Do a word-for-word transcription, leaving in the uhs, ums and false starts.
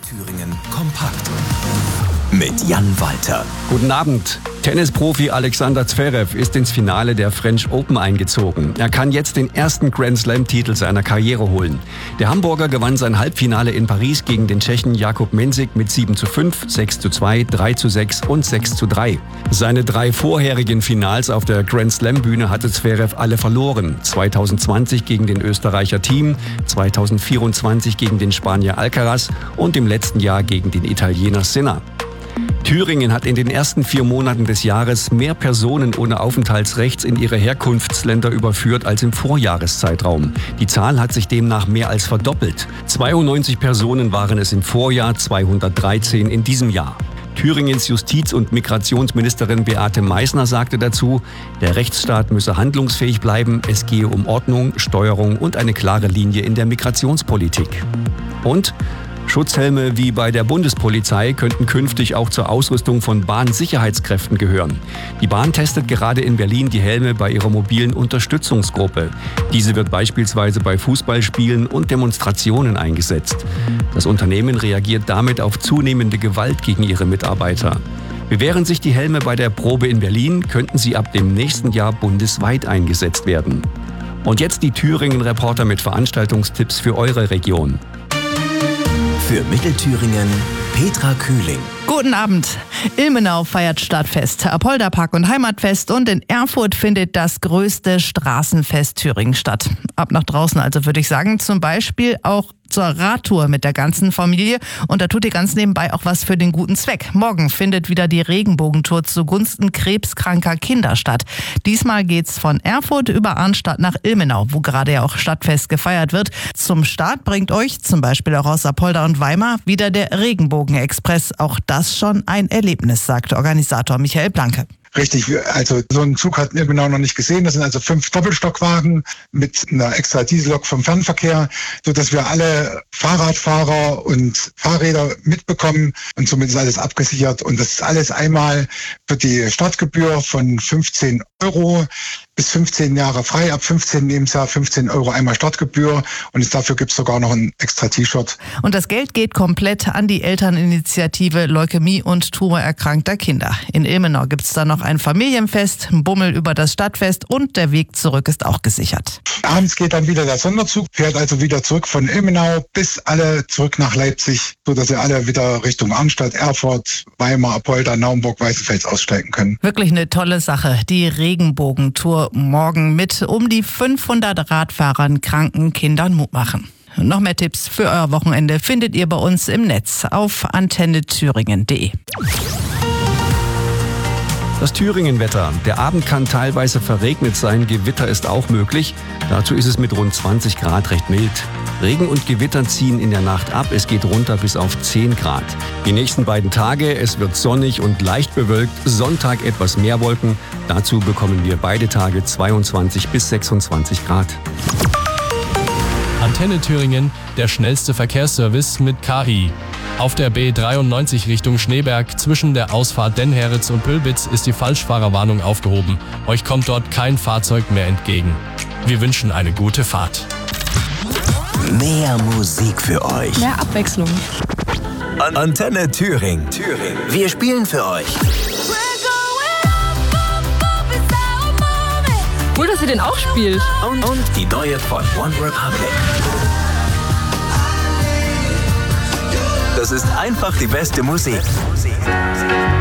Thüringen kompakt mit Jan Walter. Guten Abend. Tennisprofi Alexander Zverev ist ins Finale der French Open eingezogen. Er kann jetzt den ersten Grand Slam-Titel seiner Karriere holen. Der Hamburger gewann sein Halbfinale in Paris gegen den Tschechen Jakub Mensik mit sieben zu fünf, sechs zu zwei, drei zu sechs und sechs zu drei. Seine drei vorherigen Finals auf der Grand Slam-Bühne hatte Zverev alle verloren. zwanzig zwanzig gegen den Österreicher Thiem, zwanzig vierundzwanzig gegen den Spanier Alcaraz und im letzten Jahr gegen den Italiener Sinner. Thüringen hat in den ersten vier Monaten des Jahres mehr Personen ohne Aufenthaltsrecht in ihre Herkunftsländer überführt als im Vorjahreszeitraum. Die Zahl hat sich demnach mehr als verdoppelt. zweiundneunzig Personen waren es im Vorjahr, zweihundertdreizehn in diesem Jahr. Thüringens Justiz- und Migrationsministerin Beate Meißner sagte dazu, der Rechtsstaat müsse handlungsfähig bleiben, es gehe um Ordnung, Steuerung und eine klare Linie in der Migrationspolitik. Und Schutzhelme wie bei der Bundespolizei könnten künftig auch zur Ausrüstung von Bahnsicherheitskräften gehören. Die Bahn testet gerade in Berlin die Helme bei ihrer mobilen Unterstützungsgruppe. Diese wird beispielsweise bei Fußballspielen und Demonstrationen eingesetzt. Das Unternehmen reagiert damit auf zunehmende Gewalt gegen ihre Mitarbeiter. Bewähren sich die Helme bei der Probe in Berlin, könnten sie ab dem nächsten Jahr bundesweit eingesetzt werden. Und jetzt die Thüringen-Reporter mit Veranstaltungstipps für eure Region. Für Mittelthüringen Petra Kühling. Guten Abend. Ilmenau feiert Stadtfest, Apolderpark und Heimatfest und in Erfurt findet das größte Straßenfest Thüringen statt. Ab nach draußen also, würde ich sagen, zum Beispiel auch zur Radtour mit der ganzen Familie und da tut ihr ganz nebenbei auch was für den guten Zweck. Morgen findet wieder die Regenbogentour zugunsten krebskranker Kinder statt. Diesmal geht's von Erfurt über Arnstadt nach Ilmenau, wo gerade ja auch Stadtfest gefeiert wird. Zum Start bringt euch zum Beispiel auch aus Apolda und Weimar wieder der Regenbogenexpress. Auch das schon ein Erlebnis, sagt Organisator Michael Blanke. Richtig, also so einen Zug hatten wir genau noch nicht gesehen. Das sind also fünf Doppelstockwagen mit einer extra Diesellok vom Fernverkehr, so dass wir alle Fahrradfahrer und Fahrräder mitbekommen und somit ist alles abgesichert. Und das ist alles einmal für die Startgebühr von fünfzehn Euro bis fünfzehn Jahre frei, ab fünfzehn Lebensjahr fünfzehn Euro einmal Startgebühr und dafür gibt es sogar noch ein extra T-Shirt. Und das Geld geht komplett an die Elterninitiative Leukämie und tumorerkrankter Kinder. In Ilmenau gibt es da noch ein Familienfest, ein Bummel über das Stadtfest und der Weg zurück ist auch gesichert. Abends geht dann wieder der Sonderzug, fährt also wieder zurück von Ilmenau bis alle zurück nach Leipzig, sodass sie alle wieder Richtung Arnstadt, Erfurt, Weimar, Apolda, Naumburg, Weißenfels aussteigen können. Wirklich eine tolle Sache, die Regenbogentour morgen mit um die fünfhundert Radfahrern, kranken Kindern Mut machen. Noch mehr Tipps für euer Wochenende findet ihr bei uns im Netz auf antenne thüringen punkt de. Das Thüringen-Wetter. Der Abend kann teilweise verregnet sein, Gewitter ist auch möglich. Dazu ist es mit rund zwanzig Grad recht mild. Regen und Gewitter ziehen in der Nacht ab, es geht runter bis auf zehn Grad. Die nächsten beiden Tage, es wird sonnig und leicht bewölkt, Sonntag etwas mehr Wolken. Dazu bekommen wir beide Tage zweiundzwanzig bis sechsundzwanzig Grad. Antenne Thüringen, der schnellste Verkehrsservice mit K I. Auf der B dreiundneunzig Richtung Schneeberg zwischen der Ausfahrt Dennheritz und Pülbitz ist die Falschfahrerwarnung aufgehoben. Euch kommt dort kein Fahrzeug mehr entgegen. Wir wünschen eine gute Fahrt. Mehr Musik für euch. Mehr Abwechslung. An- Antenne Thüringen. Thüringen. Wir spielen für euch. Cool, dass ihr den auch spielt. Und, und die neue von One Republic. Das ist einfach die beste Musik.